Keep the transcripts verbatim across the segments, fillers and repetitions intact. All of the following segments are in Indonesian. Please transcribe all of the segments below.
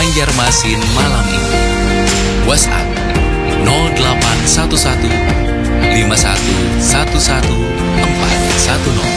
Banjarmasin malam ini. WhatsApp nol delapan satu satu lima satu satu satu empat satu nol.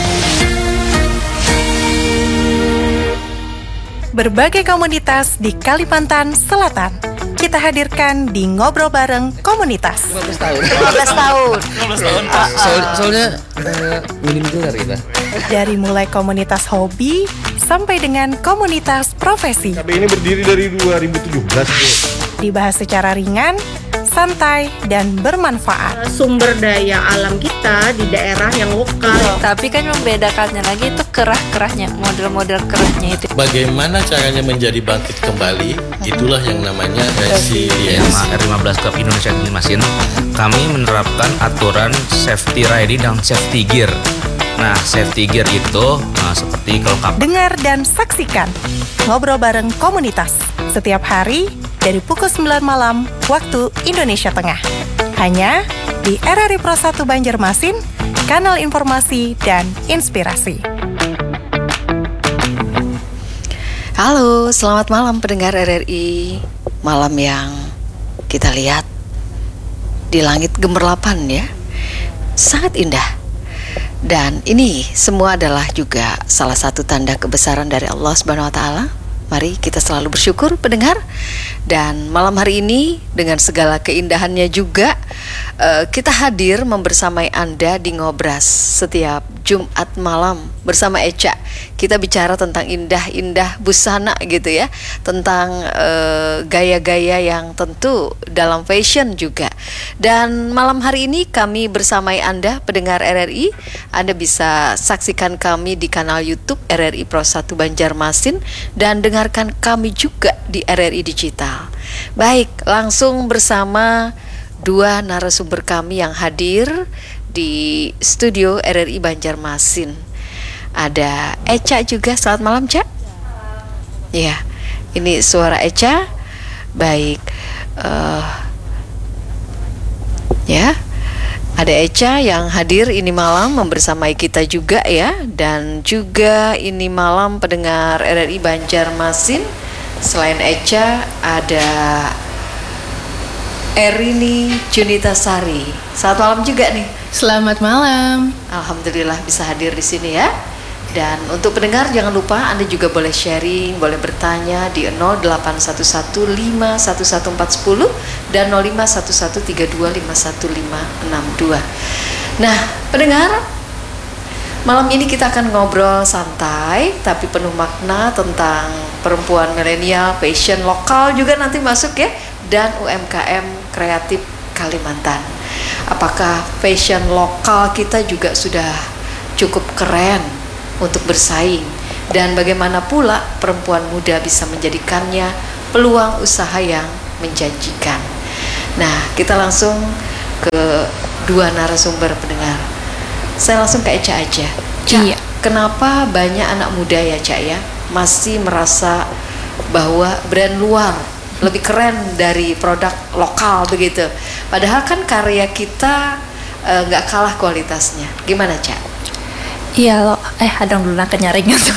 Berbagai komunitas di Kalimantan Selatan kita hadirkan di Ngobrol Bareng Komunitas. lima belas tahun. lima belas tahun. lima belas tahun. Uh, soal, soalnya uh, minim gelar kita. Dari mulai komunitas hobi sampai dengan komunitas profesi. K B ini berdiri dari dua ribu tujuh belas, Bu. Dibahas secara ringan, santai, dan bermanfaat. Sumber daya alam kita di daerah yang lokal. Tapi kan membedakannya lagi itu kerah-kerahnya, model-model kerahnya itu. Bagaimana caranya menjadi bangkit kembali? Itulah yang namanya resiliensi. Sama R lima belas Club Indonesia Banjarmasin, kami menerapkan aturan safety riding dan safety gear. Nah, safety gear itu nah, seperti kelengkapan. Dengar dan saksikan Ngobrol Bareng Komunitas setiap hari dari pukul sembilan malam waktu Indonesia Tengah. Hanya di R R I Pro satu Banjarmasin, kanal informasi dan inspirasi. Halo, selamat malam pendengar R R I. Malam yang kita lihat di langit gemerlapan ya, sangat indah. Dan ini semua adalah juga salah satu tanda kebesaran dari Allah Subhanahu wa taala. Mari kita selalu bersyukur pendengar. Dan malam hari ini dengan segala keindahannya juga uh, kita hadir membersamai Anda di Ngobras setiap Jumat malam bersama Eca. Kita bicara tentang indah-indah busana gitu ya, tentang uh, gaya-gaya yang tentu dalam fashion juga. Dan malam hari ini kami bersamai Anda pendengar R R I. Anda bisa saksikan kami di kanal YouTube R R I Pro satu Banjarmasin dan dengarkan kami juga di R R I Digital. Baik, langsung bersama dua narasumber kami yang hadir di studio R R I Banjarmasin. Ada Eca juga, selamat malam Ca. Ya, ini suara Eca. Baik, uh, ya, ada Eca yang hadir ini malam membersamai kita juga ya. Dan juga ini malam pendengar R R I Banjarmasin, selain Eca ada Erini Junitasari. Selamat malam juga nih. Selamat malam. Alhamdulillah bisa hadir di sini ya. Dan untuk pendengar jangan lupa Anda juga boleh sharing, boleh bertanya di nol delapan satu satu lima satu satu empat satu nol dan nol lima satu satu tiga dua lima satu lima enam dua. Nah, pendengar, malam ini kita akan ngobrol santai tapi penuh makna tentang perempuan milenial, fashion lokal juga nanti masuk ya, dan U M K M kreatif Kalimantan. Apakah fashion lokal kita juga sudah cukup keren untuk bersaing, dan bagaimana pula perempuan muda bisa menjadikannya peluang usaha yang menjanjikan. Nah, kita langsung ke dua narasumber pendengar. Saya langsung ke Eca aja. Ca, iya. Kenapa banyak anak muda ya Ca ya masih merasa bahwa brand luar lebih keren dari produk lokal begitu? Padahal kan karya kita nggak uh, kalah kualitasnya. Gimana Ca? Iya lo, eh adang dulu nak kenyaringan tuh.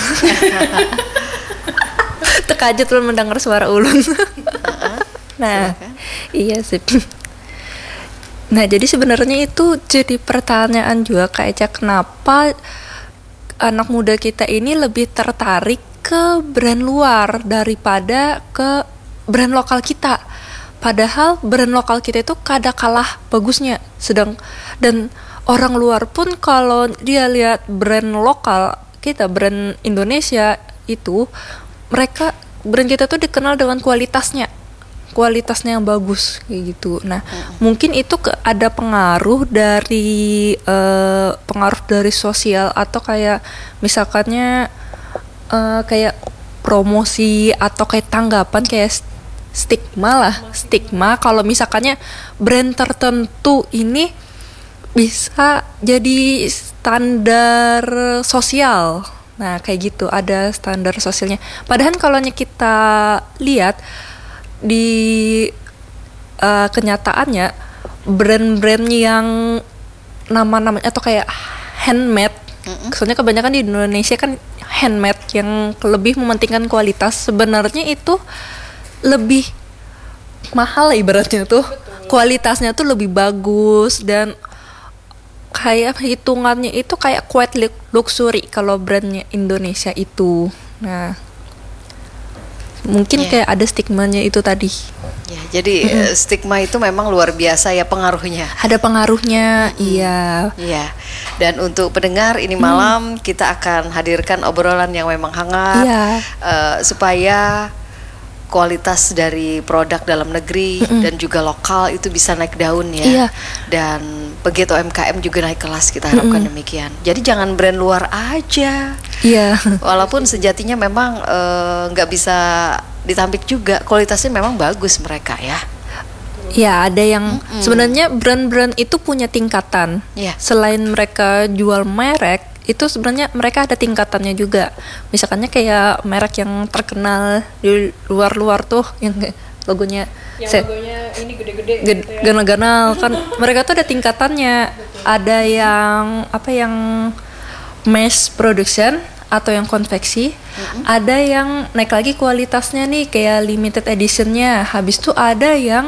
Terkajut lo mendengar suara ulun. uh-uh. Nah, silakan. Iya sih. Nah, jadi sebenarnya itu jadi pertanyaan juga Kak Eca, kenapa anak muda kita ini lebih tertarik ke brand luar daripada ke brand lokal kita. Padahal brand lokal kita itu kada kalah bagusnya. Sedang dan orang luar pun kalau dia lihat brand lokal kita, brand Indonesia itu, mereka brand kita tuh dikenal dengan kualitasnya. Kualitasnya yang bagus kayak gitu. Nah, hmm. mungkin itu ke, ada pengaruh dari uh, pengaruh dari sosial atau kayak misalkannya uh, kayak promosi atau kayak tanggapan kayak stigma lah, stigma kalau misalkannya brand tertentu ini bisa jadi standar sosial. Nah, kayak gitu, ada standar sosialnya. Padahal kalau kita lihat di uh, kenyataannya brand-brand yang nama-namanya atau kayak handmade, mm-hmm. soalnya kebanyakan di Indonesia kan handmade yang lebih mementingkan kualitas, sebenarnya itu lebih mahal ibaratnya tuh. Betul. Kualitasnya tuh lebih bagus dan kayak hitungannya itu kayak quite luxury kalau brandnya Indonesia itu. Nah, mungkin yeah. kayak ada stigmanya itu tadi. Ya, jadi mm-hmm. stigma itu memang luar biasa ya pengaruhnya. Ada pengaruhnya, mm-hmm. iya. Iya. Dan untuk pendengar ini malam mm. kita akan hadirkan obrolan yang memang hangat yeah. uh, supaya kualitas dari produk dalam negeri mm-hmm. dan juga lokal itu bisa naik daun ya. Yeah. Dan begitu U M K M juga naik kelas, kita harapkan mm-hmm. demikian. Jadi jangan brand luar aja. Iya. Yeah. Walaupun sejatinya memang nggak uh, bisa ditampik juga, kualitasnya memang bagus mereka ya. Ya, ada yang mm-hmm. sebenarnya brand-brand itu punya tingkatan. Yeah. Selain mereka jual merek, itu sebenarnya mereka ada tingkatannya juga. Misalkannya kayak merek yang terkenal di luar-luar tuh yang logonya yang se- logonya ini gede-gede G- gitu ya. ganal-ganal kan mereka tuh ada tingkatannya. Betul. Ada yang apa yang mass production atau yang konveksi, mm-hmm. ada yang naik lagi kualitasnya nih kayak limited editionnya. Habis itu ada yang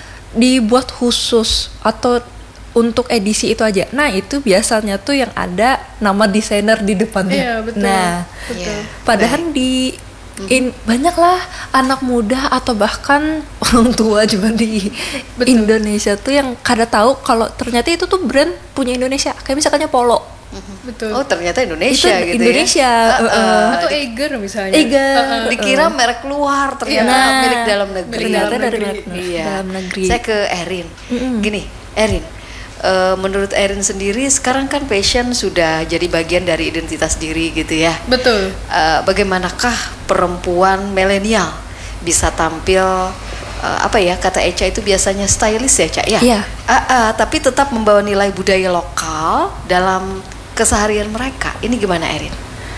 dibuat khusus atau untuk edisi itu aja. Nah itu biasanya tuh yang ada nama desainer di depannya. Iya, betul. Nah, betul. Padahal Baik. di in, banyaklah anak muda atau bahkan orang tua juga di betul. Indonesia tuh yang kada tahu kalau ternyata itu tuh brand punya Indonesia. Kayak misalkannya Polo. Betul. Oh ternyata Indonesia itu gitu Indonesia, ya. uh, uh, atau Eiger misalnya. Eiger. Uh, uh, Dikira merek luar, ternyata nah, milik dalam negeri. Ternyata dari negeri. Iya. dalam negeri. Saya ke Erin. Mm-hmm. Gini, Erin. Uh, menurut Erin sendiri sekarang kan fashion sudah jadi bagian dari identitas diri gitu ya. Betul. Uh, bagaimanakah perempuan milenial bisa tampil uh, apa ya kata Eca itu biasanya stylish ya Cak ya? Iya. Uh, uh, tapi tetap membawa nilai budaya lokal dalam keseharian mereka. Ini gimana Erin?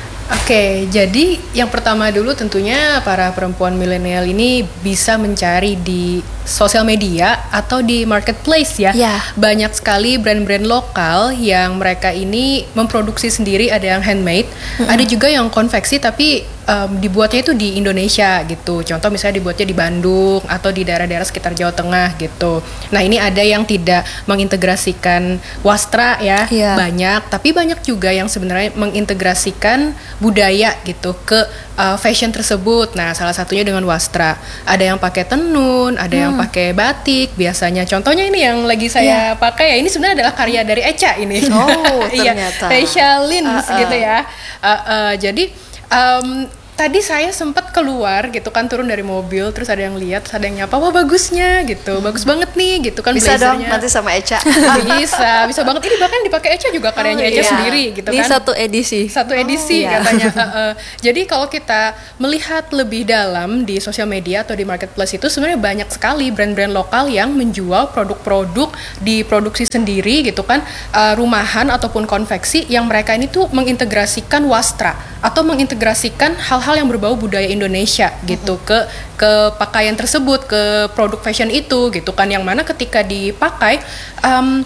Oke, jadi yang pertama dulu tentunya para perempuan milenial ini bisa mencari di sosial media atau di marketplace ya. Yeah. Banyak sekali brand-brand lokal yang mereka ini memproduksi sendiri, ada yang handmade, mm-hmm. ada juga yang konveksi tapi um, dibuatnya itu di Indonesia gitu. Contoh misalnya dibuatnya di Bandung atau di daerah-daerah sekitar Jawa Tengah gitu. Nah ini ada yang tidak mengintegrasikan wastra ya, yeah. banyak, tapi banyak juga yang sebenarnya mengintegrasikan budaya gitu ke uh, fashion tersebut. Nah salah satunya dengan wastra. Ada yang pakai tenun, ada hmm. yang pakai batik biasanya. Contohnya ini yang lagi saya yeah. pakai ya, ini sebenarnya adalah karya dari Eca ini. Oh ternyata. Facial lens uh, uh. gitu ya. Uh, uh, jadi um, tadi saya sempat keluar gitu kan, turun dari mobil, terus ada yang lihat, ada yang nyapa, wah bagusnya gitu, bagus banget nih gitu kan. Bisa blazernya. Dong nanti sama Eca. bisa, bisa banget. Ini bahkan dipakai Eca juga karyanya oh, Eca iya. sendiri gitu Ini kan. Ini satu edisi. Satu edisi oh, katanya. Iya. uh, uh. Jadi kalau kita melihat lebih dalam di sosial media atau di marketplace itu sebenarnya banyak sekali brand-brand lokal yang menjual produk-produk diproduksi sendiri gitu kan, uh, rumahan ataupun konveksi yang mereka ini tuh mengintegrasikan wastra atau mengintegrasikan hal-hal yang berbau budaya Indonesia gitu ke ke pakaian tersebut, ke produk fashion itu gitu kan, yang mana ketika dipakai um,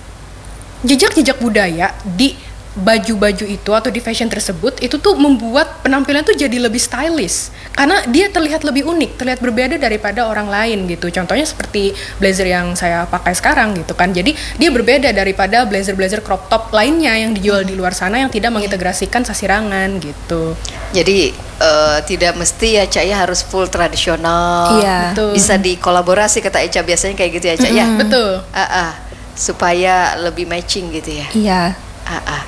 jejak-jejak budaya di baju-baju itu atau di fashion tersebut itu tuh membuat penampilan tuh jadi lebih stylish karena dia terlihat lebih unik, terlihat berbeda daripada orang lain gitu. Contohnya seperti blazer yang saya pakai sekarang gitu kan. Jadi dia berbeda daripada blazer-blazer crop top lainnya yang dijual di luar sana yang tidak mengintegrasikan sasirangan gitu. Jadi uh, tidak mesti ya Cak ya harus full tradisional. Iya. Betul. Bisa dikolaborasi kata Eca biasanya kayak gitu ya Cak ya. Betul. Uh, uh, supaya lebih matching gitu ya. Iya. Uh, uh.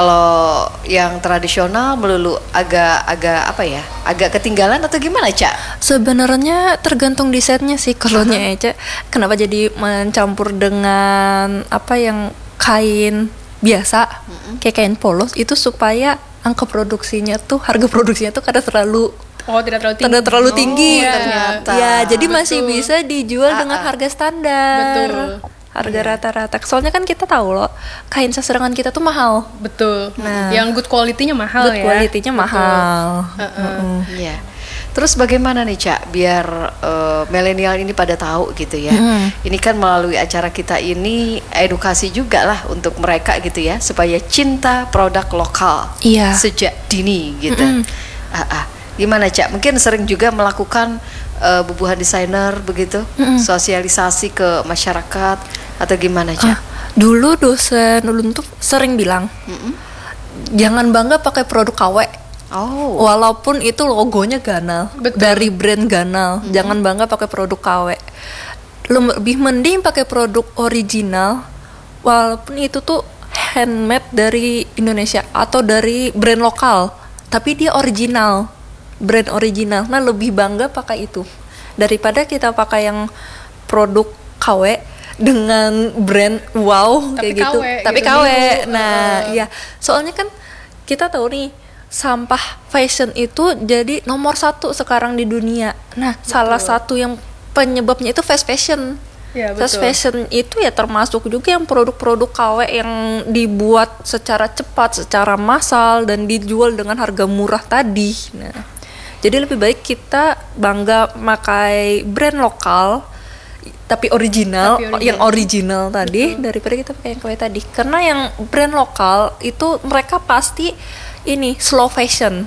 Kalau yang tradisional melulu agak-agak apa ya, agak ketinggalan atau gimana Cak? Sebenarnya tergantung desainnya sih kalau nya Eca. Kenapa jadi mencampur dengan apa yang kain biasa, mm-hmm. kayak kain polos itu supaya angka produksinya tuh, harga produksinya tuh kadang terlalu Oh, tidak terlalu tinggi. Tidak terlalu tinggi. Oh, ternyata. Ya, jadi Betul. masih bisa dijual Ah, dengan ah. harga standar. Betul. Harga rata-rata. Soalnya kan kita tahu loh, kain sasirangan kita tuh mahal. Betul. Nah, yang good quality-nya mahal good ya. quality-nya mahal. Uh-uh. Iya. Terus bagaimana nih Cak biar uh, milenial ini pada tahu gitu ya. Mm. Ini kan melalui acara kita ini edukasi juga lah untuk mereka gitu ya, supaya cinta produk lokal Iya. sejak dini gitu. Mm-mm. Ah, ah. Gimana Cak? Mungkin sering juga melakukan uh, bubuhan desainer begitu, Mm-mm. sosialisasi ke masyarakat atau gimana Ca? Ah, dulu dosen ulun tuh sering bilang, Mm-mm. jangan bangga pakai produk K W. Oh. Walaupun itu logonya Ganal, Betul. dari brand Ganal, Mm-hmm. jangan bangga pakai produk K W. Lebih mending pakai produk original, walaupun itu tuh handmade dari Indonesia atau dari brand lokal, tapi dia original, brand original. Nah, lebih bangga pakai itu daripada kita pakai yang produk K W dengan brand wow Tapi kayak gitu. K W Tapi gitu K W. dulu. Nah, Uh. iya. Soalnya kan kita tahu nih, sampah fashion itu jadi nomor satu sekarang di dunia. Nah, salah satu yang penyebabnya itu fast fashion. Ya, Fast betul. fashion itu ya termasuk juga yang produk-produk K W yang dibuat secara cepat, secara massal dan dijual dengan harga murah tadi. Nah, jadi lebih baik kita bangga pakai brand lokal tapi original, Tapi original. yang original tadi daripada kita pakai yang K W tadi. Karena yang brand lokal itu mereka pasti ini slow fashion.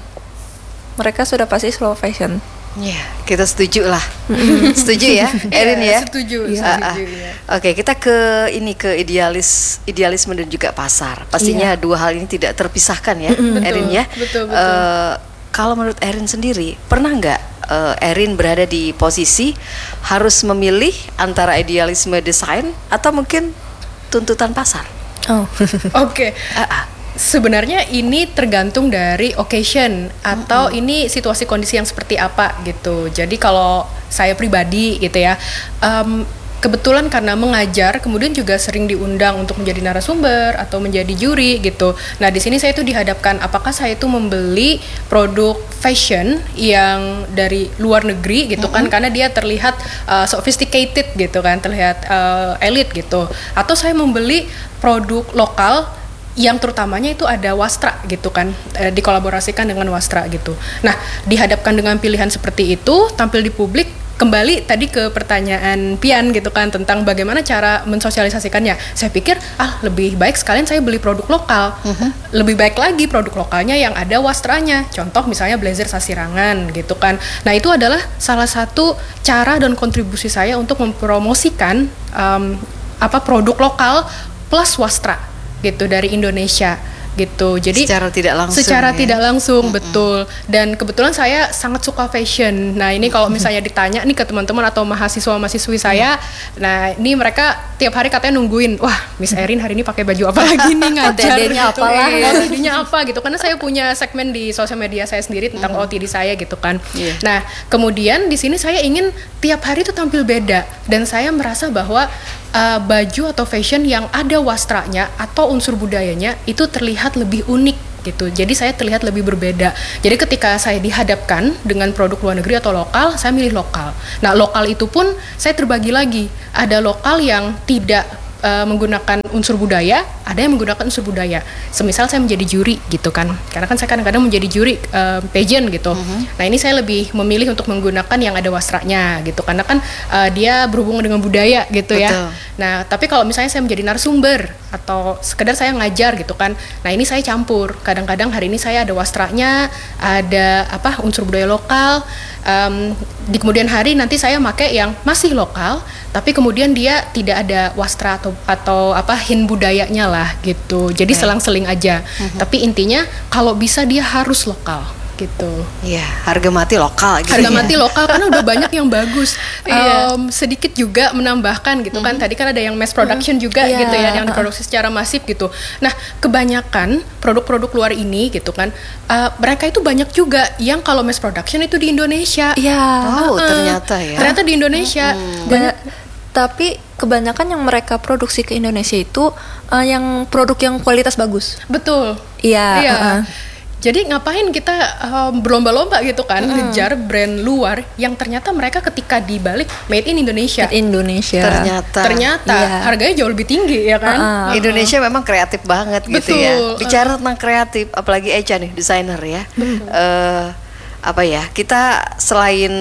Mereka sudah pasti slow fashion. Ya, kita setuju lah. Setuju ya, Erin ya? Setuju, Ah, ah. setuju ya. Oke, kita ke ini ke idealis, idealisme dan juga pasar. Pastinya dua hal ini tidak terpisahkan ya, Erin ya. betul, betul. Eh, kalau menurut Erin sendiri, pernah nggak eh, Erin berada di posisi harus memilih antara idealisme desain atau mungkin tuntutan pasar? Oh. Oke. Sebenarnya ini tergantung dari occasion atau ini situasi kondisi yang seperti apa gitu. Jadi kalau saya pribadi gitu ya, em, kebetulan karena mengajar, kemudian juga sering diundang untuk menjadi narasumber atau menjadi juri gitu. Nah, di sini saya tuh dihadapkan apakah saya itu membeli produk fashion yang dari luar negeri gitu kan, karena dia terlihat uh, sophisticated gitu kan, terlihat uh, elite gitu, atau saya membeli produk lokal yang terutamanya itu ada wastra gitu kan, eh, dikolaborasikan dengan wastra gitu. Nah, dihadapkan dengan pilihan seperti itu, tampil di publik, kembali tadi ke pertanyaan Pian gitu kan, tentang bagaimana cara mensosialisasikannya. Saya pikir, ah lebih baik sekalian saya beli produk lokal. Lebih baik lagi produk lokalnya yang ada wastranya. Contoh misalnya blazer Sasirangan gitu kan. Nah, itu adalah salah satu cara dan kontribusi saya untuk mempromosikan um, apa produk lokal plus wastra gitu dari Indonesia gitu. Jadi Secara tidak langsung secara ya? tidak langsung betul. Dan kebetulan saya sangat suka fashion. Nah, ini kalau misalnya ditanya nih ke teman-teman atau mahasiswa-mahasiswi saya, nah ini mereka tiap hari katanya nungguin, wah Miss Erin hari ini pakai baju apa lagi nih ngajar. O T D-nya gitu. apalah. O T D-nya apa gitu. Karena saya punya segmen di sosial media saya sendiri tentang O T D saya gitu kan. Iya. Nah, kemudian di sini saya ingin tiap hari itu tampil beda, dan saya merasa bahwa uh, baju atau fashion yang ada wastranya atau unsur budayanya itu terlihat lebih unik gitu. Jadi saya terlihat lebih berbeda. Jadi ketika saya dihadapkan dengan produk luar negeri atau lokal, saya milih lokal. Nah, lokal itu pun saya terbagi lagi. Ada lokal yang tidak uh, menggunakan unsur budaya, ada yang menggunakan unsur budaya. Semisal saya menjadi juri gitu kan. Karena kan saya kadang-kadang menjadi juri uh, pageant gitu. Nah, ini saya lebih memilih untuk menggunakan yang ada wastranya gitu. Karena kan uh, dia berhubungan dengan budaya gitu ya. Betul. Nah, tapi kalau misalnya saya menjadi narasumber atau sekedar saya ngajar gitu kan, nah ini saya campur. Kadang-kadang hari ini saya ada wastranya, ada apa unsur budaya lokal. Um, di kemudian hari nanti saya pakai yang masih lokal, tapi kemudian dia tidak ada wastra atau atau apa hin budayanya lah gitu. Jadi selang-seling aja. Tapi intinya kalau bisa dia harus lokal gitu. Iya, harga mati lokal gitu. Harga ya. mati lokal karena udah banyak yang bagus. Iya. Em, sedikit juga menambahkan gitu kan. Tadi kan ada yang mass production juga Iya. gitu ya, yang diproduksi secara masif gitu. Nah, kebanyakan produk-produk luar ini gitu kan, eh, mereka itu banyak juga yang kalau mass production itu di Indonesia. Iya. Oh, Heeh. ternyata ya. Ternyata di Indonesia. Dan- tapi kebanyakan yang mereka produksi ke Indonesia itu eh, yang produk yang kualitas bagus. Betul. Iya. Iya. heeh. Jadi ngapain kita um, berlomba-lomba gitu kan, ngejar brand luar yang ternyata mereka ketika dibalik made in Indonesia. Made in Indonesia. Ternyata. Ternyata Iya. harganya jauh lebih tinggi ya kan. Uh-uh. Indonesia memang kreatif banget gitu Betul. ya. Bicara tentang kreatif, apalagi Echa nih desainer ya. Eh, apa ya? Kita selain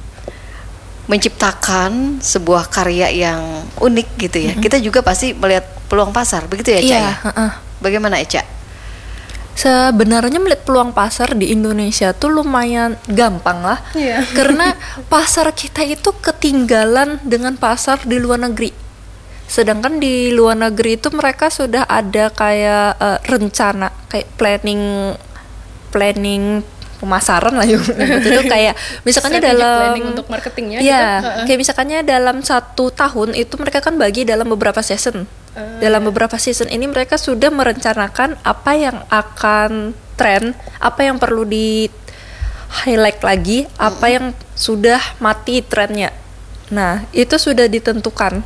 menciptakan sebuah karya yang unik gitu ya, kita juga pasti melihat peluang pasar, begitu ya Echa Iya. ya? heeh. Bagaimana Echa? sebenarnya melihat peluang pasar di Indonesia tuh lumayan gampang lah. Iya. Karena pasar kita itu ketinggalan dengan pasar di luar negeri. Sedangkan di luar negeri itu mereka sudah ada kayak uh, rencana, kayak planning planning pemasaran lah yuk. Itu kayak misalkannya Strategic dalam planning untuk marketingnya ya, gitu. kayak misalkannya dalam satu tahun itu mereka kan bagi dalam beberapa season. Uh, dalam beberapa season ini mereka sudah merencanakan apa yang akan tren, apa yang perlu di highlight lagi, apa yang sudah mati trennya. Nah, itu sudah ditentukan.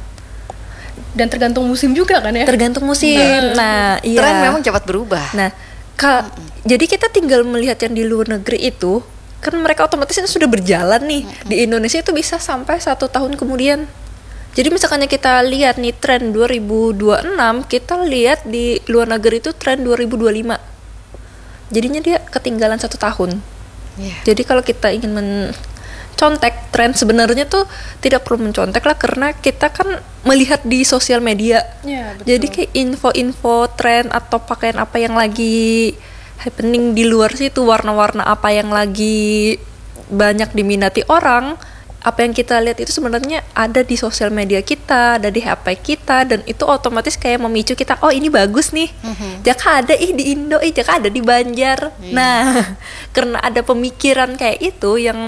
Dan tergantung musim juga kan ya? Tergantung musim. Nah, nah iya. Tren memang cepat berubah. Nah, ka, jadi kita tinggal melihat yang di luar negeri itu, kan mereka otomatis itu sudah berjalan nih. Mm-hmm. Di Indonesia itu bisa sampai satu tahun kemudian. Jadi misalkannya kita lihat nih tren dua ribu dua puluh enam, kita lihat di luar negeri itu tren dua ribu dua puluh lima. Jadinya dia ketinggalan satu tahun. Yeah. Jadi kalau kita ingin mencontek tren, sebenarnya tuh tidak perlu mencontek lah, karena kita kan melihat di sosial media. Yeah, betul. Jadi kayak info-info tren atau pakaian apa yang lagi happening di luar situ, warna-warna apa yang lagi banyak diminati orang, apa yang kita lihat itu sebenarnya ada di sosial media kita, ada di H P kita, dan itu otomatis kayak memicu kita, oh ini bagus nih, mm-hmm. jaka ada ih di Indo, ih jaka ada di Banjar. Yeah. Nah, karena ada pemikiran kayak itu yang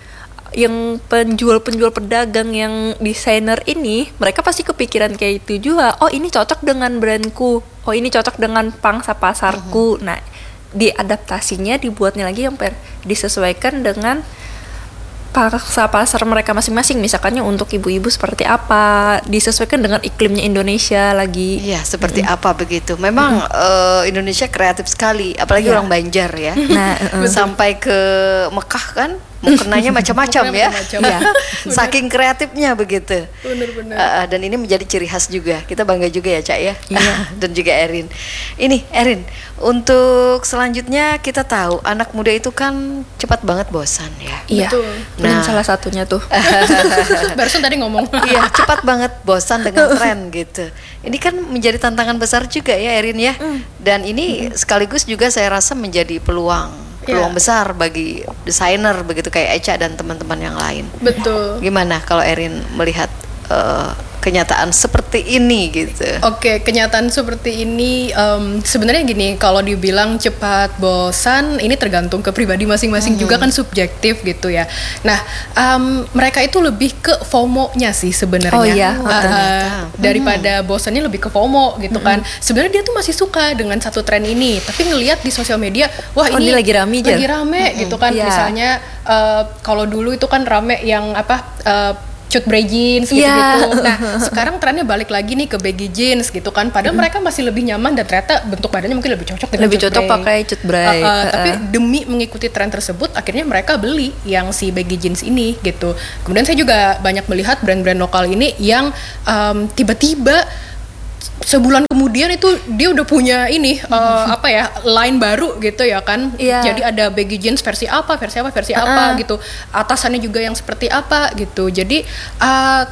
yang penjual-penjual pedagang yang desainer ini, mereka pasti kepikiran kayak itu juga. Oh ini cocok dengan brandku, oh ini cocok dengan pangsa pasarku. Mm-hmm. Nah, diadaptasinya dibuatnya lagi yang per, disesuaikan dengan pangsa pasar mereka masing-masing. Misalkannya untuk ibu-ibu seperti apa, disesuaikan dengan iklimnya Indonesia lagi. Iya, seperti mm. apa begitu. Memang mm. uh, Indonesia kreatif sekali, apalagi yeah. orang Banjar ya. Nah, uh, sampai ke Mekah kan, mau kenanya macam-macam ya. Ya. Saking kreatifnya begitu. Benar-benar. Uh, dan ini menjadi ciri khas juga. Kita bangga juga ya, Cak ya. Iya. Dan juga Erin. Ini Erin, untuk selanjutnya kita tahu anak muda itu kan cepat banget bosan ya. Iya. Betul. Nah, salah satunya tuh. Barusan tadi ngomong. Iya, cepat banget bosan dengan tren gitu. Ini kan menjadi tantangan besar juga ya, Erin ya. Mm. Dan ini mm. sekaligus juga saya rasa menjadi peluang peluang yeah. besar bagi desainer begitu kayak Echa dan teman-teman yang lain. Betul. Gimana kalau Erin melihat uh, kenyataan seperti ini gitu? Oke, okay, kenyataan seperti ini um, sebenarnya gini, kalau dibilang cepat bosan, ini tergantung ke pribadi masing-masing hmm. juga kan subjektif gitu ya. Nah, um, mereka itu lebih ke FOMO-nya sih sebenarnya. Oh iya. Uh, uh, daripada hmm. bosannya lebih ke FOMO gitu hmm. kan. Sebenarnya dia tuh masih suka dengan satu tren ini, tapi ngelihat di sosial media, wah oh, ini, ini lagi rame aja. Lagi rame hmm. gitu kan. Yeah. Misalnya uh, kalau dulu itu kan rame yang apa? Uh, cut bray jeans gitu-gitu. Yeah. Nah, sekarang trennya balik lagi nih ke baggy jeans gitu kan. Padahal mm. mereka masih lebih nyaman dan ternyata bentuk badannya mungkin lebih cocok dengan lebih cocok pakai cut bray. Uh, uh, uh. Tapi demi mengikuti tren tersebut, akhirnya mereka beli yang si baggy jeans ini gitu. Kemudian saya juga banyak melihat brand-brand lokal ini yang um, tiba-tiba sebulan kemudian itu dia udah punya ini uh, apa ya line baru gitu ya kan. Yeah. Jadi ada baggy jeans versi apa, versi apa, versi uh-uh. apa gitu. Atasannya juga yang seperti apa gitu. Jadi uh,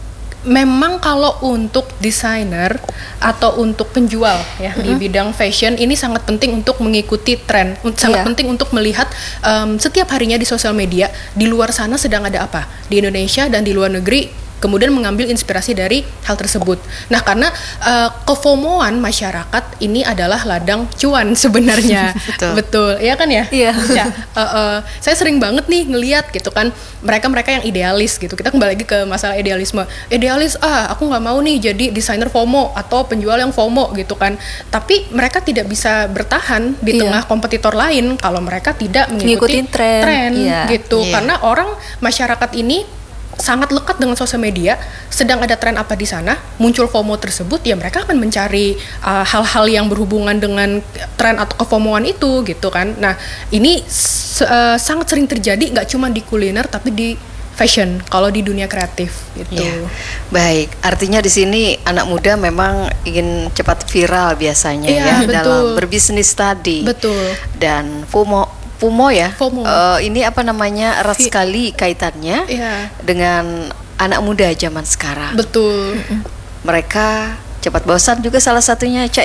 memang kalau untuk desainer atau untuk penjual ya uh-huh. di bidang fashion ini sangat penting untuk mengikuti tren. Sangat yeah. penting untuk melihat um, setiap harinya di sosial media di luar sana sedang ada apa di Indonesia dan di luar negeri. Kemudian mengambil inspirasi dari hal tersebut. Nah, karena uh, kefomoan masyarakat ini adalah ladang cuan sebenarnya. Betul. Betul, ya kan ya? Iya. Ya, uh, uh, saya sering banget nih ngelihat gitu kan, mereka-mereka yang idealis gitu. Kita kembali lagi ke masalah idealisme. Idealis, ah aku nggak mau nih jadi desainer FOMO atau penjual yang FOMO gitu kan. Tapi mereka tidak bisa bertahan di iya. tengah kompetitor lain kalau mereka tidak mengikuti ngikutin tren, tren iya. gitu. Iya. Karena orang masyarakat ini sangat lekat dengan sosial media, sedang ada tren apa di sana, muncul FOMO tersebut, ya mereka akan mencari uh, hal-hal yang berhubungan dengan tren atau kefomoan itu gitu kan. Nah, ini uh, sangat sering terjadi, nggak cuma di kuliner tapi di fashion, kalau di dunia kreatif gitu. Ya, baik, artinya di sini anak muda memang ingin cepat viral biasanya ya, ya dalam berbisnis tadi. Betul. Dan FOMO FOMO ya, FOMO. Uh, ini apa namanya erat sekali kaitannya yeah. dengan anak muda zaman sekarang. Betul. Mereka cepat bosan juga salah satunya, Cak ya?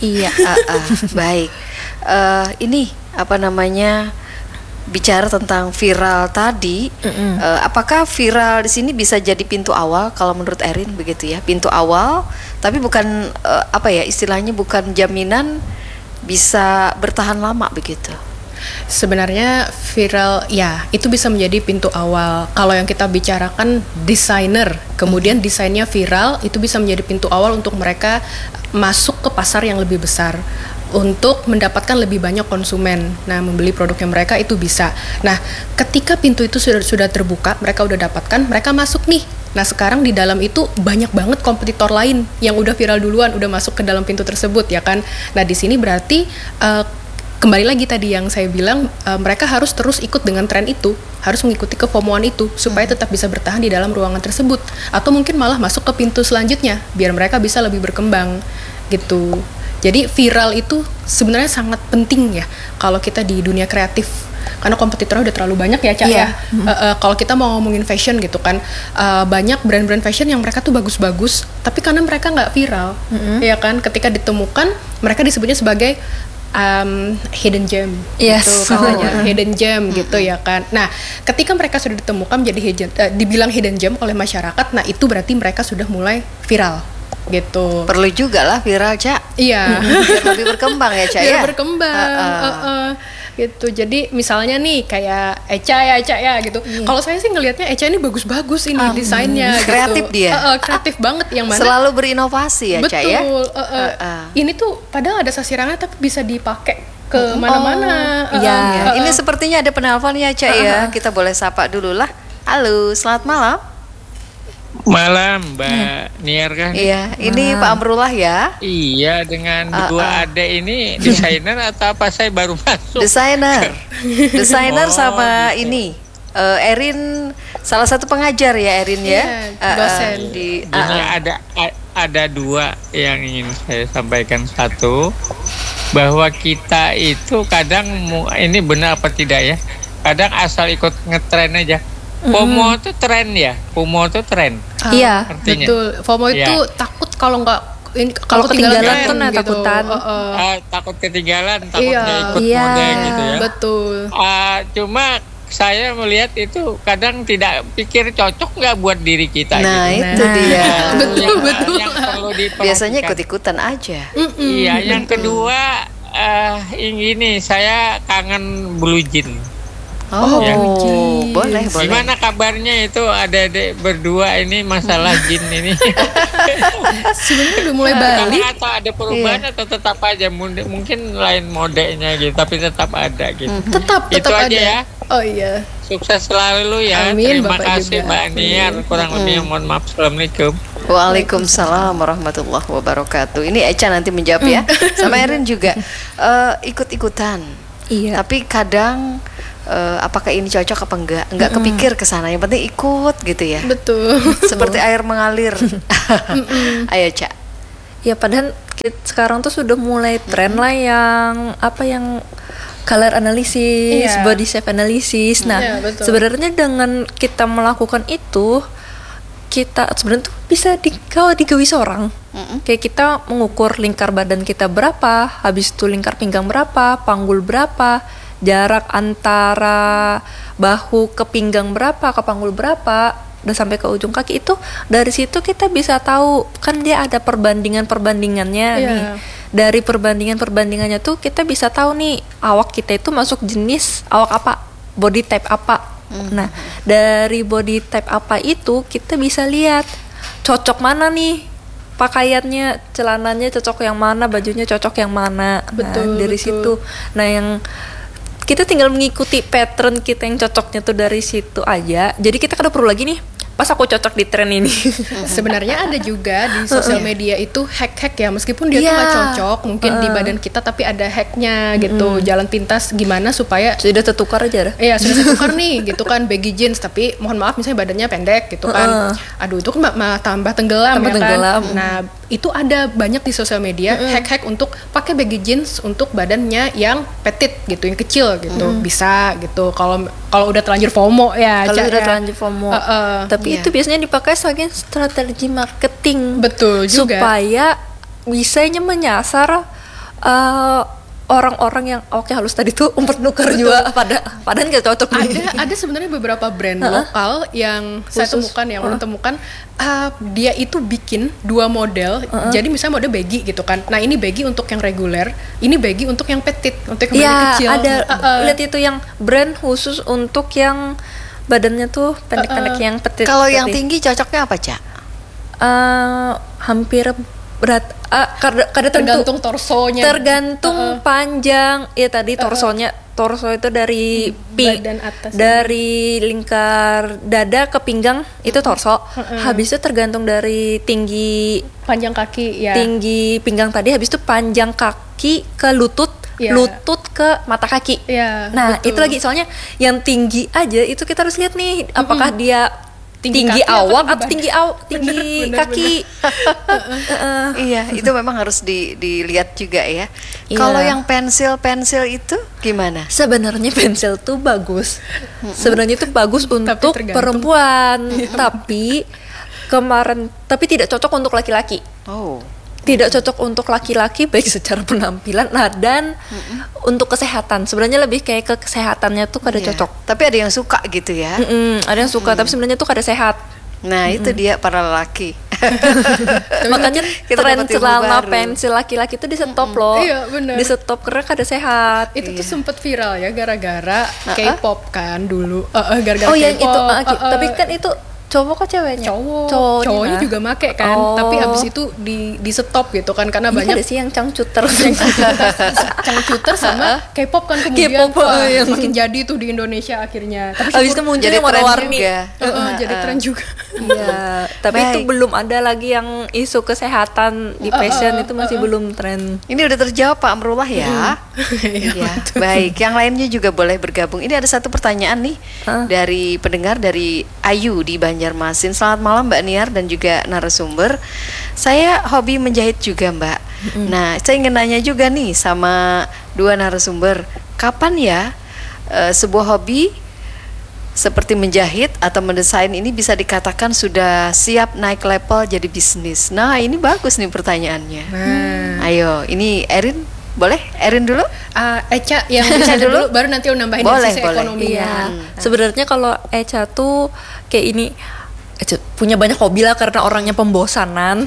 Iya. Ah, ah, baik. Eh, ini apa namanya? Bicara tentang viral tadi, Mm-mm. eh, apakah viral di sini bisa jadi pintu awal kalau menurut Erin begitu ya? Pintu awal, tapi bukan eh, apa ya istilahnya bukan jaminan bisa bertahan lama begitu. Sebenarnya viral ya itu bisa menjadi pintu awal. Kalau yang kita bicarakan desainer, kemudian desainnya viral, itu bisa menjadi pintu awal untuk mereka masuk ke pasar yang lebih besar, untuk mendapatkan lebih banyak konsumen. Nah, membeli produknya mereka itu bisa. Nah, ketika pintu itu sudah sudah terbuka, mereka udah dapatkan, mereka masuk nih. Nah, sekarang di dalam itu banyak banget kompetitor lain yang udah viral duluan, udah masuk ke dalam pintu tersebut ya kan. Nah, di sini berarti uh, kembali lagi tadi yang saya bilang, uh, mereka harus terus ikut dengan tren itu, harus mengikuti kefomoan itu supaya tetap bisa bertahan di dalam ruangan tersebut, atau mungkin malah masuk ke pintu selanjutnya biar mereka bisa lebih berkembang gitu. Jadi viral itu sebenarnya sangat penting ya kalau kita di dunia kreatif, karena kompetitornya udah terlalu banyak ya Cak Iya. ya. Uh, uh, kalau kita mau ngomongin fashion gitu kan, uh, banyak brand-brand fashion yang mereka tuh bagus-bagus, tapi karena mereka nggak viral, Mm-mm. ya kan, ketika ditemukan mereka disebutnya sebagai um, hidden gem, Yes. gitu katanya, hidden gem gitu ya kan. Nah, ketika mereka sudah ditemukan menjadi hidden, uh, dibilang hidden gem oleh masyarakat, nah itu berarti mereka sudah mulai viral, gitu. Perlu juga lah viral, Cak. Iya. Biar lebih berkembang ya, Cak Biar ya. berkembang, Uh, uh. uh, uh, gitu. Jadi misalnya nih kayak Eca ya, Eca ya gitu. Kalau saya sih ngelihatnya Eca ini bagus-bagus ini desainnya, gitu. Kreatif dia. Uh, uh, kreatif banget yang mana. Selalu berinovasi ya, Betul. Cak ya. uh, uh. Uh, uh. Ini tuh padahal ada sasirannya tapi bisa dipakai ke mana-mana. Oh, iya. Uh, uh, uh, Ini sepertinya ada penelpon ya, Cak ya. Kita boleh sapa dulu lah. Halo, selamat malam. Malam, Mbak Niar kan? Iya, ini Pak Amrullah ya. Iya, dengan Ah, dua ah. adik ini desainer atau apa? Saya baru masuk. Desainer. Desainer Oh, sama gitu. ini. Eh, Erin salah satu pengajar ya, Erin ya. Iya, Ah, ah, dosen. di Ini ah, ah. ada a- ada dua yang ingin saya sampaikan. Satu, bahwa kita itu kadang mu- ini benar apa tidak ya? Kadang asal ikut ngetren aja. FOMO itu tren ya, FOMO itu tren. Ah, Iya, artinya. betul. FOMO Iya. itu takut kalau nggak ini Kalau ketinggalan ketinggalan tren tuh nah, gitu. takutan. Uh, uh. Ah, takut ketinggalan, takut Iya. nggak ikut Iya. mode gitu ya. Betul. Ah, cuma saya melihat itu kadang tidak pikir cocok nggak buat diri kita. Nah, gitu. itu Nah. dia. Betul, yang, betul. yang perlu diperhatikan. Biasanya ikut-ikutan aja. Mm-mm, Iya, yang betul. kedua eh ini saya kangen blue jean. Oh, Ya. boleh, boleh. Gimana kabarnya itu adik-adik berdua ini masalah jin ini? Sebenarnya udah mulai balik. Atau ada perubahan atau tetap aja Mungkin- mungkin lain modenya gitu, tapi tetap ada gitu. Tetap, Itu tetap aja ada. ya. Oh iya. Sukses selalu ya. Amin, Terima Bapak kasih juga. Mbak Niar. Kurang lebih mohon maaf. Assalamualaikum. Waalaikumsalam warahmatullahi wabarakatuh. Ini Eca nanti menjawab ya. Sama Erin juga. Eh, ikut-ikutan. Iya. Tapi kadang eh, apakah ini cocok apa enggak? Enggak kepikir ke sana. Yang penting ikut gitu ya. Betul. Seperti air mengalir. Ayo, Cak. Ya padahal kit- sekarang tuh sudah mulai tren lah yang apa yang color analysis, Iya. body shape analysis. Nah, Iya, betul. sebenarnya dengan kita melakukan itu, kita sebenarnya tuh bisa di kalau digawi seorang. Kayak kita mengukur lingkar badan kita berapa, habis itu lingkar pinggang berapa, panggul berapa, jarak antara bahu ke pinggang berapa, ke panggul berapa, dan sampai ke ujung kaki itu. Dari situ kita bisa tahu, kan dia ada perbandingan-perbandingannya Iya. nih. Dari perbandingan-perbandingannya tuh kita bisa tahu nih awak kita itu masuk jenis awak apa, body type apa. Nah, dari body type apa itu kita bisa lihat cocok mana nih pakaiannya, celananya cocok yang mana, bajunya cocok yang mana. Betul, Nah, dari betul. situ. Nah, yang kita tinggal mengikuti pattern kita yang cocoknya tuh dari situ aja. Jadi kita kan udah perlu lagi nih, pas aku cocok di tren ini. Sebenarnya ada juga di sosial media itu hack-hack ya, meskipun dia tuh Iya. nggak cocok mungkin di Uh-uh. badan kita, tapi ada hacknya gitu, jalan pintas gimana supaya Sudah tertukar aja dah. Iya sudah tertukar nih gitu kan, baggy jeans tapi mohon maaf misalnya badannya pendek gitu kan. Uh-uh. Aduh itu kan ma- ma- tambah tenggelam Tambah ya tenggelam. kan. Nah itu ada banyak di sosial media hack-hack untuk pakai baggy jeans untuk badannya yang petit gitu, yang kecil gitu, bisa gitu. Kalau kalau udah terlanjur FOMO ya. Kalau Ca, udah ya. terlanjur FOMO. Uh-uh. Tapi Iya. itu biasanya dipakai sebagai strategi marketing. Betul juga. Supaya bisanya menyasar uh, orang-orang yang oke halus tadi tuh mempertukar juga pada padahal nggak cocok. Ada ada sebenarnya beberapa brand Uh-huh. lokal yang saya Khusus. temukan yang Uh-huh. ulun temukan uh, dia itu bikin dua model. Uh-huh. Jadi misalnya model baggy gitu kan. Nah, ini baggy untuk yang reguler, ini baggy untuk yang petit, untuk yang Iya, badan kecil. ada Uh-uh. lihat itu yang brand khusus untuk yang badannya tuh pendek-pendek Uh-uh. yang petit. Kalau yang tadi. tinggi cocoknya apa, Cak? Eh, hampir berat uh, kada, kada tentu. Tergantung torsonya. Tergantung Uh-uh. panjang ya tadi torsonya. Torso itu dari pi, Badan atas dari lingkar dada ke pinggang itu torso. Uh-uh. Habis itu tergantung dari tinggi panjang kaki ya. tinggi pinggang tadi, habis itu panjang kaki ke lutut, Ya. lutut ke mata kaki. Ya, Nah, betul. itu lagi soalnya yang tinggi aja itu kita harus lihat nih apakah dia Tinggi tinggi, kaki atau awak tinggi atau tinggi aw tinggi Bener, bener, kaki. Heeh. Iya, itu memang harus di, dilihat juga ya. Iya. Kalau yang pensil-pensil itu gimana? Sebenarnya pensil tuh bagus. Sebenarnya itu bagus untuk tergantung. perempuan, tapi kemarin tapi tidak cocok untuk laki-laki. Oh. Tidak cocok untuk laki-laki baik secara penampilan, nah dan untuk kesehatan. Sebenarnya lebih kayak ke kesehatannya tuh kada Iya. cocok. Tapi ada yang suka gitu ya. Mm-mm, ada yang suka, tapi sebenarnya tuh kada sehat. Nah, itu dia para lelaki. Makanya Kita tren dapat ilmu celana baru. pensil laki-laki itu di stop loh. Iya, bener. Di stop karena kada sehat. Itu Iya. tuh sempet viral ya gara-gara K-pop kan dulu. Uh, uh, gara-gara Oh yang K-pop. itu, ah, Uh, uh, tapi kan itu cowok kok ceweknya? cowok Cowoknya, cowoknya nah. juga make kan, Oh. tapi habis itu di di stop gitu kan karena Ini banyak ada sih yang cangcuter. cangcuter sama K-pop kan kemudian K-pop, wah, oh, yang- makin jadi tuh di Indonesia akhirnya. Tapi Habis itu syukur- muncul Jadi yang tren warna-warni. juga. Uh, uh, jadi tren juga. Iya, tapi Baik. itu belum ada lagi yang isu kesehatan di fashion itu masih belum tren. Ini udah terjawab Pak Amrullah ya. Iya, Ya, baik. Yang lainnya juga boleh bergabung. Ini ada satu pertanyaan nih Ah. dari pendengar dari Ayu di Banjarmasin. Selamat malam Mbak Niar dan juga narasumber. Saya hobi menjahit juga Mbak. Nah, saya ingin nanya juga nih sama dua narasumber. Kapan ya eh, sebuah hobi seperti menjahit atau mendesain ini bisa dikatakan sudah siap naik level jadi bisnis? Nah, ini bagus nih pertanyaannya. Nah, Ayo, ini Erin boleh? Erin dulu? uh, Eca yang bisa dulu, baru nanti aku nambahin dari Boleh, sisi boleh. ekonominya. Iya, sebenarnya kalau Eca tuh kayak ini, Eca punya banyak hobi lah karena orangnya pembosanan.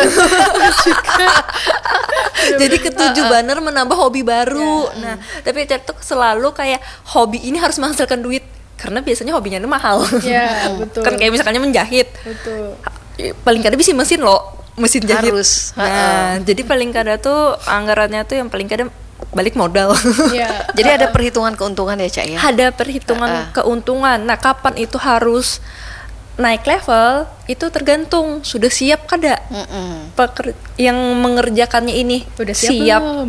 Jadi ketujuh banner menambah hobi baru. Nah, tapi Eca tuh selalu kayak hobi ini harus menghasilkan duit karena biasanya hobinya itu mahal. Iya, betul. Kan kayak misalnya menjahit. Betul. Paling kada bisa mesin loh, mesin jahit. Harus, Nah, jadi paling kada tuh anggarannya tuh yang paling kada balik modal. Iya. Jadi ada perhitungan keuntungan ya Cak ya? Ada perhitungan Uh-uh. keuntungan. Nah, kapan itu harus naik level? Itu tergantung sudah siap kada Mm-mm. peker- yang mengerjakannya ini. Udah siap belum?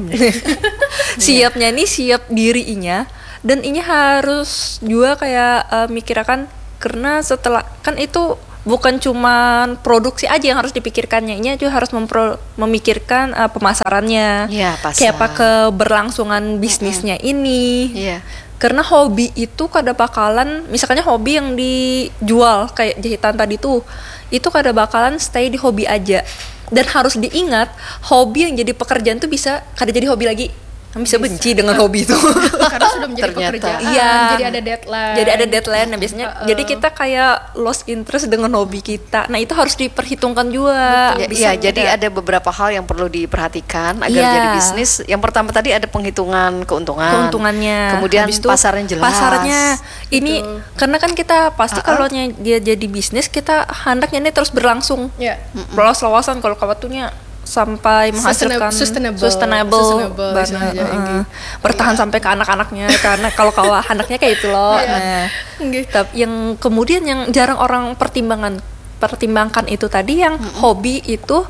Siapnya ini siap dirinya dan ini harus juga kayak eh, mikirkan karena setelah kan itu bukan cuman produksi aja yang harus dipikirkannya, ini juga harus mempro- memikirkan eh, pemasarannya. Iya, pasar. Kayak apa keberlangsungan bisnisnya ini. Iya. Karena hobi itu kada bakalan, misalnya hobi yang dijual kayak jahitan tadi tuh, itu kada bakalan stay di hobi aja. Dan harus diingat, hobi yang jadi pekerjaan tuh bisa kada jadi hobi lagi. Bisa, benci dengan hobi itu. Karena sudah menjadi Ternyata. pekerjaan. Iya. Jadi ada deadline. Jadi ada deadline. Nah, biasanya Uh-uh. jadi kita kayak lost interest dengan hobi kita. Nah, itu harus diperhitungkan juga. Ya, Bisa iya, jadi tidak. ada beberapa hal yang perlu diperhatikan agar Iya. jadi bisnis. Yang pertama tadi ada penghitungan keuntungan. Keuntungannya. Kemudian Habis itu pasarnya jelas. Pasarnya ini karena kan kita pasti Uh-uh. kalau nya- dia jadi bisnis kita hendaknya ini terus berlangsung. Iya. Lawas-lawasan kalau kawatunya sampai menghasilkan Sustainable. sustainable, Sustainable, banget. istilahnya, Heeh. Enggi. Bertahan sampai ke anak-anaknya karena kalau kawa anaknya kayak itu loh. Iya. Nah, Enggi. tapi yang kemudian yang jarang orang pertimbangan pertimbangkan itu tadi yang hobi itu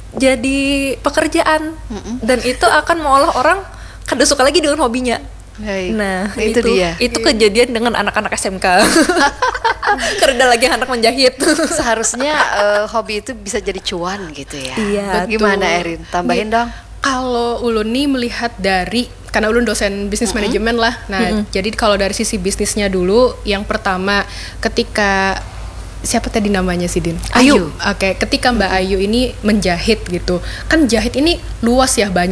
jadi pekerjaan dan itu akan mengolah orang kada suka lagi dengan hobinya. Baik. Nah, itu, itu dia. itu kejadian dengan anak-anak S M K. Kerja lagi anak menjahit. Seharusnya eh, hobi itu bisa jadi cuan gitu ya. Iya, Bagaimana betul. Erin? Tambahin dong. Kalau ulun nih melihat dari, karena ulun dosen bisnis manajemen lah. Nah, jadi kalau dari sisi bisnisnya dulu, yang pertama ketika siapa tadi namanya sih Din? Ayu. Oke, ketika Mbak Ayu ini menjahit gitu, kan jahit ini luas ya banyak.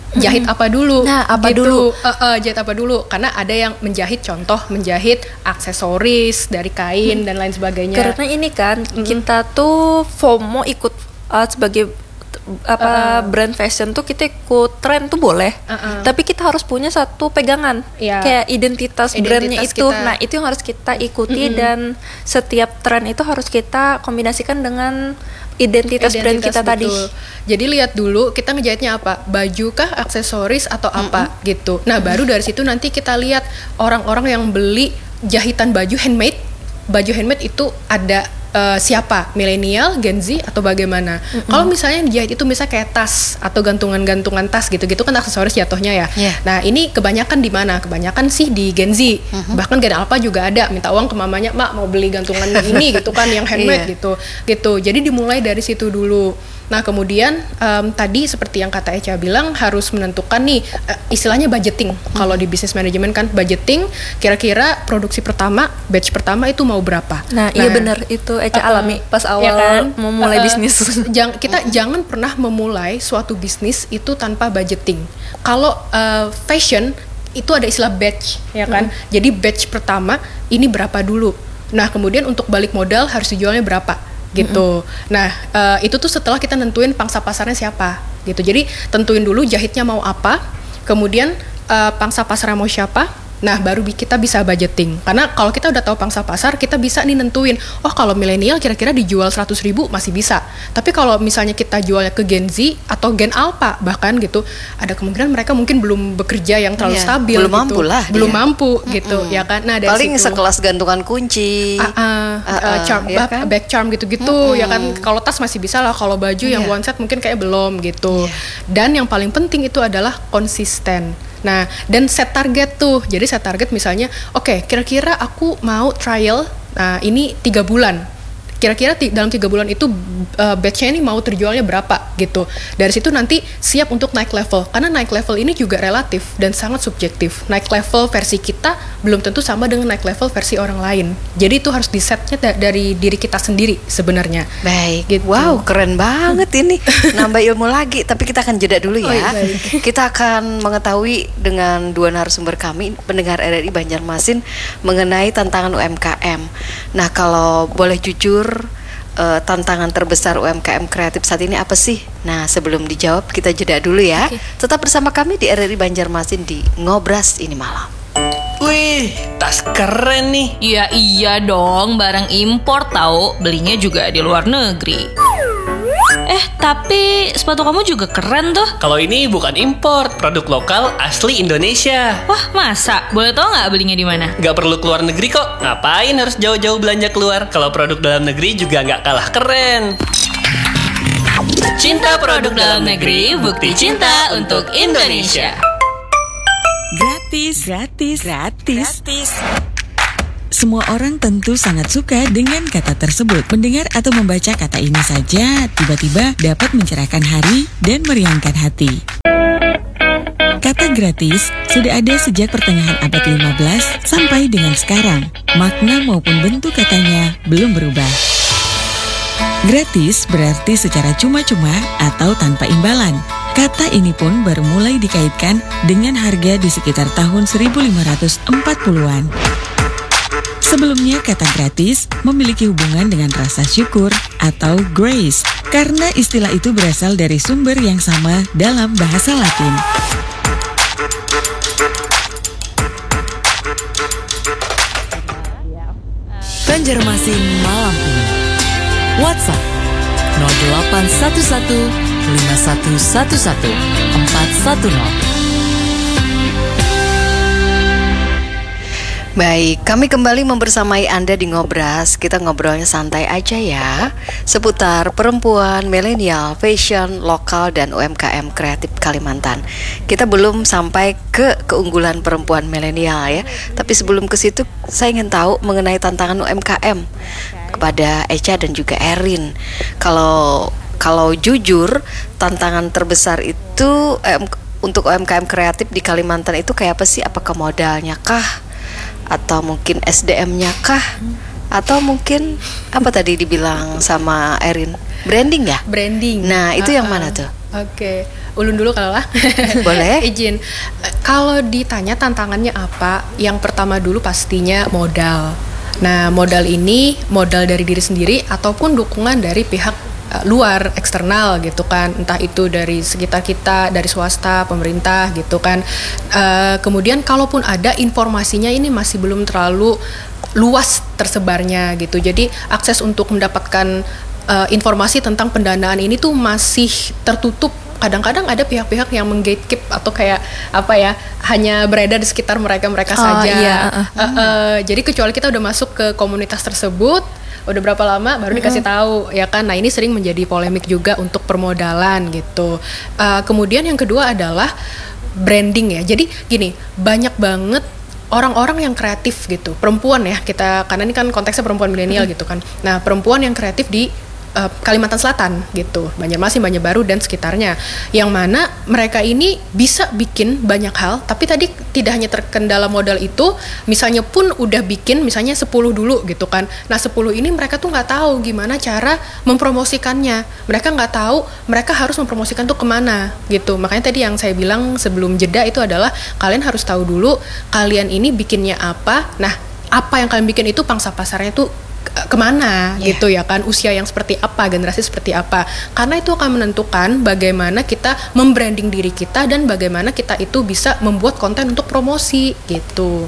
jahit apa dulu? Nah, apa gitu. dulu? Uh, uh, jahit apa dulu? Karena ada yang menjahit, contoh menjahit aksesoris dari kain hmm. dan lain sebagainya. Karena ini kan hmm. kita tuh FOMO ikut uh, sebagai apa uh, brand fashion tuh kita ikut tren tuh boleh, uh-uh. tapi kita harus punya satu pegangan, ya. kayak identitas, identitas brandnya itu. Kita. Nah itu yang harus kita ikuti mm-hmm. dan setiap tren itu harus kita kombinasikan dengan identitas, identitas brand kita betul. tadi. Jadi lihat dulu kita ngejahitnya apa, baju kah, aksesoris atau apa mm-hmm. gitu. Nah baru dari situ nanti kita lihat orang-orang yang beli jahitan baju handmade, baju handmade itu ada Uh, siapa, milenial, Gen Z atau bagaimana? Mm-hmm. Kalau misalnya yang dijahit itu misalnya kayak tas atau gantungan-gantungan tas gitu-gitu kan aksesoris jatuhnya ya. Yeah. Nah ini kebanyakan di mana? Kebanyakan sih di Gen Z. Mm-hmm. Bahkan Gen Alpha juga ada minta uang ke mamanya, mak mau beli gantungan ini gitu kan yang handmade yeah. gitu. Gitu. Jadi dimulai dari situ dulu. Nah kemudian um, tadi seperti yang kata Echa bilang harus menentukan nih uh, istilahnya budgeting. Hmm. Kalau di business management kan budgeting kira-kira produksi pertama, batch pertama itu mau berapa. Nah, nah iya benar itu Echa uh, alami pas awal ya kan? memulai uh, bisnis. Jang, kita uh. jangan pernah memulai suatu bisnis itu tanpa budgeting. Kalau uh, fashion itu ada istilah batch ya kan. Hmm. Jadi batch pertama ini berapa dulu. Nah kemudian untuk balik modal harus dijualnya berapa. Gitu. Mm-hmm. Nah, uh, itu tuh setelah kita nentuin pangsa pasarnya siapa, gitu. Jadi tentuin dulu jahitnya mau apa, kemudian uh, pangsa pasarnya mau siapa. Nah, baru kita bisa budgeting. Karena kalau kita udah tahu pangsa pasar, kita bisa nih nentuin, oh kalau milenial kira-kira dijual seratus ribu masih bisa. Tapi kalau misalnya kita jualnya ke Gen Z atau Gen Alpha bahkan gitu, ada kemungkinan mereka mungkin belum bekerja yang terlalu yeah, stabil belum gitu. mampu lah belum dia. mampu gitu, mm-hmm. ya kan. Nah, dari paling situ, sekelas gantungan kunci, uh, uh, uh, uh, charm, ya kan? back charm gitu-gitu, mm-hmm. ya kan. Kalau tas masih bisa lah, kalau baju yeah. yang one set mungkin kayak belum gitu. Yeah. Dan yang paling penting itu adalah konsisten. Nah, dan set target tuh. Jadi set target misalnya, oke, okay, kira-kira aku mau trial, nah ini tiga bulan. Kira-kira t- dalam tiga bulan itu uh, batch-nya ini mau terjualnya berapa gitu. Dari situ nanti siap untuk naik level. Karena naik level ini juga relatif dan sangat subjektif. Naik level versi kita belum tentu sama dengan naik level versi orang lain. Jadi itu harus disetnya da- dari diri kita sendiri sebenarnya. Baik, gitu. Wow, keren banget ini. Nambah ilmu lagi, tapi kita akan jeda dulu ya. Oh, iya, kita akan mengetahui dengan dua narasumber kami, pendengar R R I Banjarmasin, mengenai tantangan U M K M. Nah, kalau boleh jujur, Uh, tantangan terbesar U M K M kreatif saat ini apa sih? Nah sebelum dijawab kita jeda dulu ya. Okay. Tetap bersama kami di R R I Banjarmasin di Ngobras ini malam. Wih, tas keren nih. Iya iya dong, barang impor tahu, belinya juga di luar negeri. Eh, tapi sepatu kamu juga keren tuh. Kalau ini bukan impor, produk lokal asli Indonesia. Wah, masa? Boleh tau nggak belinya di mana? Nggak perlu keluar negeri kok. Ngapain harus jauh-jauh belanja keluar? Kalau produk dalam negeri juga nggak kalah keren. Cinta produk dalam negeri, bukti cinta untuk Indonesia. Gratis, gratis, gratis, gratis. Semua orang tentu sangat suka dengan kata tersebut. Mendengar atau membaca kata ini saja tiba-tiba dapat mencerahkan hari dan meriangkan hati. Kata gratis sudah ada sejak pertengahan abad lima belas sampai dengan sekarang. Makna maupun bentuk katanya belum berubah. Gratis berarti secara cuma-cuma atau tanpa imbalan. Kata ini pun baru mulai dikaitkan dengan harga di sekitar tahun seribu lima ratus empat puluhan. Sebelumnya kata gratis memiliki hubungan dengan rasa syukur atau grace, karena istilah itu berasal dari sumber yang sama dalam bahasa Latin. Banjarmasin malam ini. WhatsApp nol delapan satu satu lima satu satu satu empat satu nol. Baik, kami kembali membersamai Anda di Ngobras. Kita ngobrolnya santai aja ya, seputar perempuan, milenial, fashion, lokal, dan U M K M kreatif Kalimantan. Kita belum sampai ke keunggulan perempuan milenial ya. Tapi sebelum ke situ, saya ingin tahu mengenai tantangan U M K M kepada Echa dan juga Erin. Kalau kalau jujur, tantangan terbesar itu eh, untuk U M K M kreatif di Kalimantan itu kayak apa sih? Apakah modalnya kah? Atau mungkin S D M-nya kah? Atau mungkin apa tadi dibilang sama Erin? Branding ya? Branding. Nah, itu uh, yang mana tuh? Oke, ulun dulu kalau lah. Boleh. Izin. Eh, Kalau ditanya tantangannya apa, yang pertama dulu pastinya modal. Nah, modal ini modal dari diri sendiri ataupun dukungan dari pihak eh, luar eksternal gitu kan, entah itu dari sekitar kita, dari swasta, pemerintah gitu kan. Eh, kemudian kalaupun ada informasinya ini masih belum terlalu luas tersebarnya gitu. Jadi akses untuk mendapatkan uh, informasi tentang pendanaan ini tuh masih tertutup. Kadang-kadang ada pihak-pihak yang menggatekeep atau kayak apa ya, hanya beredar di sekitar mereka-mereka Oh, saja. iya, uh, Uh, uh, jadi kecuali kita udah masuk ke komunitas tersebut, udah berapa lama baru dikasih tahu ya kan. Nah, ini sering menjadi polemik juga untuk permodalan gitu. Uh, kemudian yang kedua adalah branding ya. Jadi gini, banyak banget orang-orang yang kreatif gitu, perempuan ya kita, karena ini kan konteksnya perempuan milenial gitu kan. Nah, perempuan yang kreatif di uh, Kalimantan Selatan gitu, Banjarmasin, Banjarbaru dan sekitarnya, yang mana mereka ini bisa bikin banyak hal, tapi tadi tidak hanya terkendala modal itu, misalnya pun udah bikin misalnya sepuluh dulu gitu kan. Nah, sepuluh ini mereka tuh nggak tahu gimana cara mempromosikannya, mereka nggak tahu mereka harus mempromosikan tuh kemana gitu. Makanya tadi yang saya bilang sebelum jeda itu adalah kalian harus tahu dulu kalian ini bikinnya apa. Nah, apa yang kalian bikin itu pangsa pasarnya tuh ke- kemana Yeah. gitu ya kan, usia yang seperti apa, generasi seperti apa, karena itu akan menentukan bagaimana kita membranding diri kita dan bagaimana kita itu bisa membuat konten untuk promosi gitu.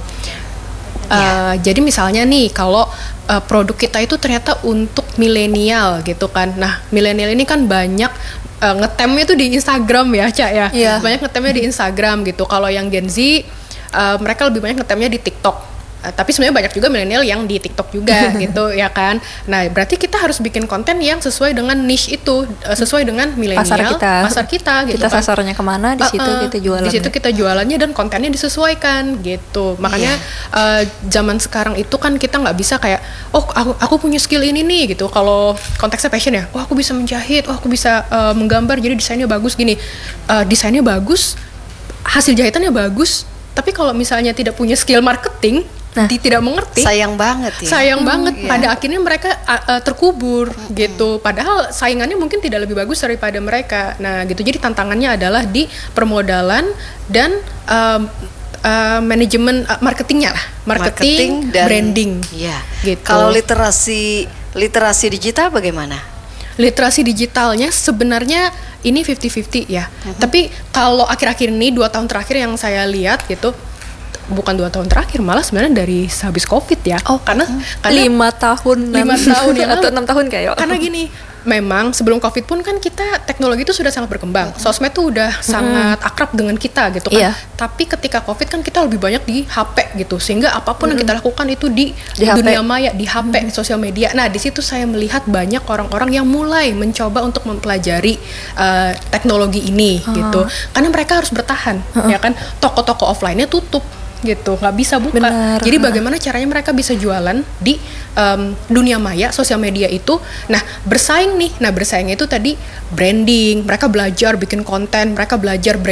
Uh, jadi misalnya nih kalau uh, produk kita itu ternyata untuk milenial gitu kan. Nah, milenial ini kan banyak uh, ngetemnya tuh di Instagram ya, Cak ya. Iya. Banyak ngetemnya di Instagram gitu. Kalau yang Gen Z uh, mereka lebih banyak ngetemnya di TikTok. Uh, tapi sebenarnya banyak juga milenial yang di TikTok juga gitu ya kan. Nah, berarti kita harus bikin konten yang sesuai dengan niche itu, uh, sesuai dengan milenial, Pasar kita. pasar kita gitu Kita kan. sasarnya kemana, di situ Uh-uh. kita jualan. Di situ kita jualannya dan kontennya disesuaikan gitu. Makanya uh, zaman sekarang itu kan kita nggak bisa kayak, oh aku, aku punya skill ini nih gitu. Kalau konteksnya fashion ya, oh aku bisa menjahit, oh aku bisa uh, menggambar, jadi desainnya bagus gini. Uh, desainnya bagus, hasil jahitannya bagus. Tapi kalau misalnya tidak punya skill marketing, di, tidak mengerti, Sayang banget ya. sayang Hmm, banget. iya. Pada akhirnya mereka uh, uh, terkubur gitu. Padahal saingannya mungkin tidak lebih bagus daripada mereka. Nah gitu. Jadi tantangannya adalah di permodalan dan um, uh, manajemen uh, marketingnya lah, marketing, dan branding. Iya. Gitu. Kalau literasi literasi digital bagaimana? Literasi digitalnya sebenarnya ini fifty-fifty ya. Mhm. Tapi kalau akhir-akhir ini dua tahun terakhir yang saya lihat gitu, bukan dua tahun terakhir, malah sebenarnya dari sehabis COVID ya. Oh, karena, karena lima tahun lima tahun yang atau lalu. enam tahun kayak. Karena gini, memang sebelum COVID pun kan kita teknologi itu sudah sangat berkembang. Sosmed tuh udah sangat akrab dengan kita gitu kan. Iya. Tapi ketika COVID kan kita lebih banyak di H P gitu. Sehingga apapun yang kita lakukan itu di, Di H P. dunia maya, di H P, sosial media. Nah, di situ saya melihat banyak orang-orang yang mulai mencoba untuk mempelajari uh, teknologi ini Ah. gitu. Karena mereka harus bertahan, ya kan. Toko-toko offline-nya tutup gitu, nggak bisa buka. Benar. Jadi bagaimana caranya mereka bisa jualan di um, dunia maya, sosial media itu. Nah, bersaing nih. Nah, bersaing itu tadi branding. Mereka belajar bikin konten, mereka belajar branding